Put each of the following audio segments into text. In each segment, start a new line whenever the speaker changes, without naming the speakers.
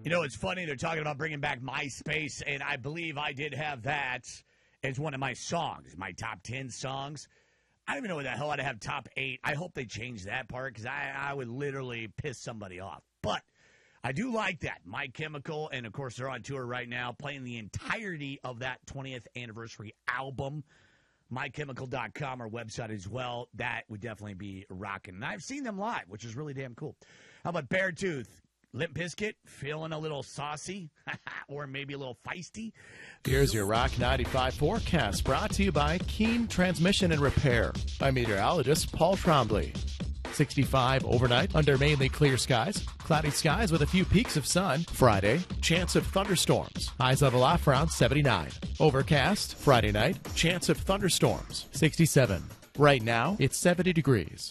You know, it's funny. They're talking about bringing back MySpace, and I believe I did have that as one of my songs, my top 10 songs. I don't even know what the hell I'd have top 8. I hope they change that part because I would literally piss somebody off. But I do like that. My Chemical, and, of course, they're on tour right now, playing the entirety of that 20th anniversary album. MyChemical.com, our website as well. That would definitely be rocking. And I've seen them live, which is really damn cool. How about Beartooth? Limp Bizkit, feeling a little saucy or maybe a little feisty.
Here's your Rock 95 forecast, brought to you by Keen Transmission and Repair by meteorologist Paul Trombley. 65 overnight under mainly clear skies. Cloudy skies with a few peaks of sun. Friday, chance of thunderstorms. Highs level off around 79. Overcast. Friday night, chance of thunderstorms. 67. Right now, it's 70 degrees.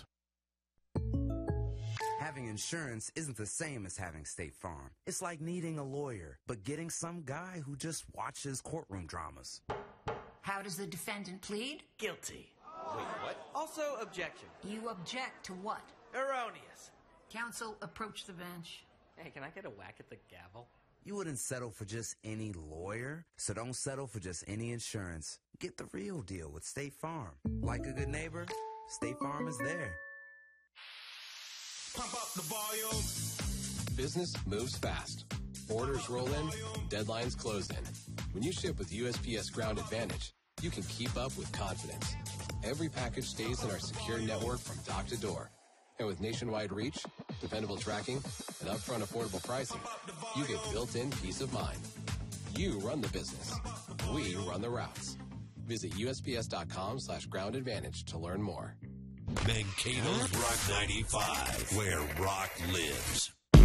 Having insurance isn't the same as having State Farm. It's like needing a lawyer, but getting some guy who just watches courtroom dramas.
How does the defendant plead?
Guilty. Wait, what? Also, objection.
You object to what?
Erroneous.
Counsel, approach the bench.
Hey, can I get a whack at the gavel?
You wouldn't settle for just any lawyer, so don't settle for just any insurance. Get the real deal with State Farm. Like a good neighbor, State Farm is there.
Pump up the volume.
Business moves fast. Orders roll in, deadlines close in. When you ship with USPS Ground Advantage, you can keep up with confidence. Every package stays in our secure network from dock to door. And with nationwide reach, dependable tracking, and upfront affordable pricing, you get built-in peace of mind. You run the business. We run the routes. Visit USPS.com/Ground Advantage to learn more.
Mankato's Rock 95, where rock lives.